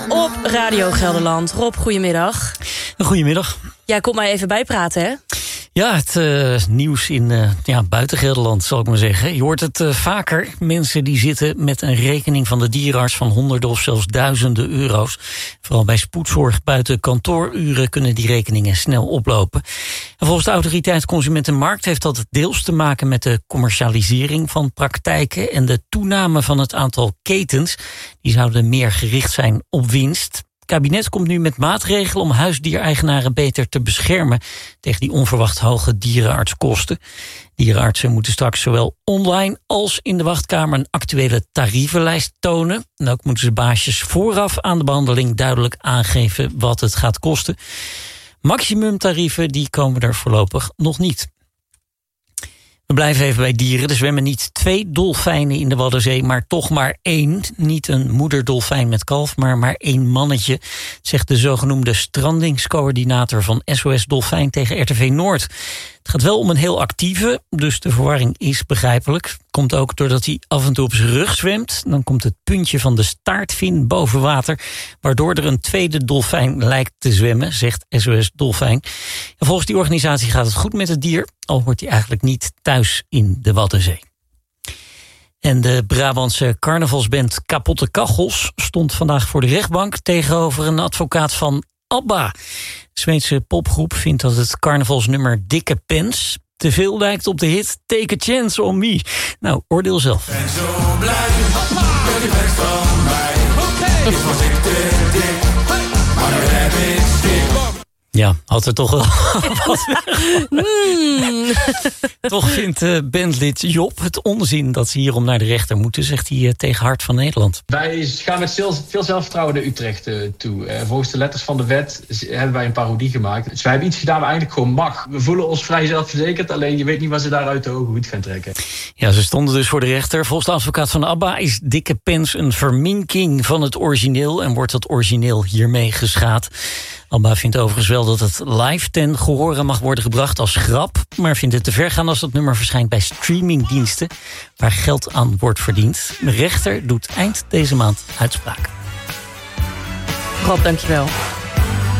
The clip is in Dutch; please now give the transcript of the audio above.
Op Radio Gelderland. Rob, goedemiddag. Goedemiddag. Jij komt mij even bijpraten, hè? Ja, het nieuws in buiten Gelderland, zal ik maar zeggen. Je hoort het vaker. Mensen die zitten met een rekening van de dierenarts van honderden of zelfs duizenden euro's. Vooral bij spoedzorg buiten kantooruren kunnen die rekeningen snel oplopen. En volgens de Autoriteit Consument en Markt heeft dat deels te maken met de commercialisering van praktijken en de toename van het aantal ketens. Die zouden meer gericht zijn op winst. Het kabinet komt nu met maatregelen om huisdiereigenaren beter te beschermen tegen die onverwacht hoge dierenartskosten. Dierenartsen moeten straks zowel online als in de wachtkamer een actuele tarievenlijst tonen. En ook moeten ze baasjes vooraf aan de behandeling duidelijk aangeven wat het gaat kosten. Maximumtarieven die komen er voorlopig nog niet. We blijven even bij dieren. Er zwemmen niet 2 dolfijnen in de Waddenzee, maar toch maar 1. Niet een moederdolfijn met kalf, maar 1 mannetje, zegt de zogenoemde strandingscoördinator van SOS Dolfijn tegen RTV Noord. Het gaat wel om een heel actieve, dus de verwarring is begrijpelijk. Komt ook doordat hij af en toe op zijn rug zwemt. Dan komt het puntje van de staartvin boven water, waardoor er een tweede dolfijn lijkt te zwemmen, zegt SOS Dolfijn. En volgens die organisatie gaat het goed met het dier, al hoort hij eigenlijk niet thuis in de Waddenzee. En de Brabantse carnavalsband Kapotte Kachels stond vandaag voor de rechtbank tegenover een advocaat van ABBA. De Zweedse popgroep vindt dat het carnavalsnummer Dikke Pens te veel lijkt op de hit Take a Chance on Me. Nou, oordeel zelf. Ik ben zo blij dat je bent van mij. Eerst was ik te dik, maar nu heb ik schik. Ja, had er toch wel wat. Toch vindt bandlid Job het onzin dat ze hierom naar de rechter moeten, zegt hij tegen Hart van Nederland. Wij gaan met veel zelfvertrouwen naar Utrecht toe. Volgens de letters van de wet hebben wij een parodie gemaakt. Dus wij hebben iets gedaan wat eigenlijk gewoon mag. We voelen ons vrij zelfverzekerd, alleen je weet niet wat ze daaruit de ogen goed gaan trekken. Ja, ze stonden dus voor de rechter. Volgens de advocaat van ABBA is Dikke Pens een verminking van het origineel en wordt dat origineel hiermee geschaad. ABBA vindt overigens wel dat het live ten gehore mag worden gebracht als grap, maar vindt het te ver gaan als dat nummer verschijnt bij streamingdiensten waar geld aan wordt verdiend. De rechter doet eind deze maand uitspraak. Rob, dankjewel.